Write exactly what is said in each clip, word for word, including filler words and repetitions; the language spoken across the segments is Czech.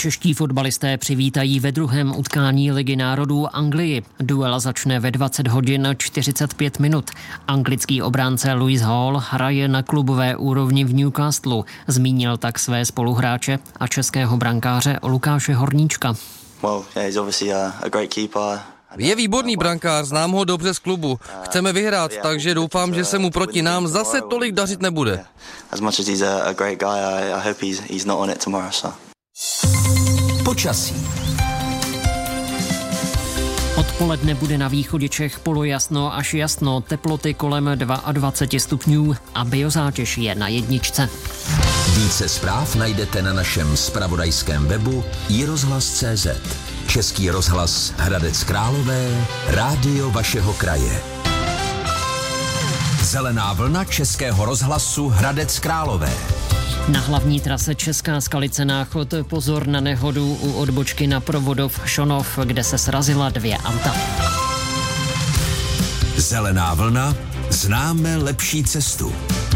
Čeští fotbalisté přivítají ve druhém utkání Ligy národů Anglii. Duel začne ve dvacet hodin čtyřicet pět minut. Anglický obránce Lewis Hall hraje na klubové úrovni v Newcastlu. Zmínil tak své spoluhráče a českého brankáře Lukáše Horníčka. Well, yeah, he's obviously a, a great keeper. Je výborný brankář, znám ho dobře z klubu. Chceme vyhrát, takže doufám, že se mu proti nám zase tolik dařit nebude. Počasí. Odpoledne bude na východě Čech polojasno až jasno, teploty kolem dvacet dva stupňů a biozátěž je na jedničce. Více zpráv najdete na našem zpravodajském webu i rozhlas tečka cé zet. Český rozhlas Hradec Králové, rádio vašeho kraje. Zelená vlna Českého rozhlasu Hradec Králové. Na hlavní trase Česká Skalice Náchod pozor na nehodu u odbočky na Provodov Šonov, kde se srazila dvě auta. Zelená vlna, známe lepší cestu.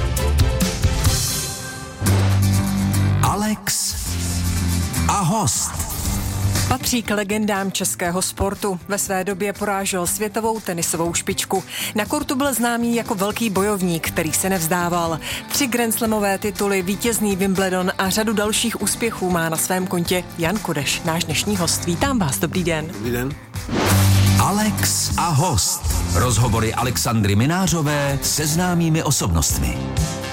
Alex a host. Patří k legendám českého sportu. Ve své době porážel světovou tenisovou špičku. Na kortu byl známý jako velký bojovník, který se nevzdával. Tři grandslamové tituly, vítězný Wimbledon a řadu dalších úspěchů má na svém kontě Jan Kudeš, náš dnešní host. Vítám vás, dobrý den. Dobrý den. Alex a host. Rozhovory Alexandry Minářové se známými osobnostmi.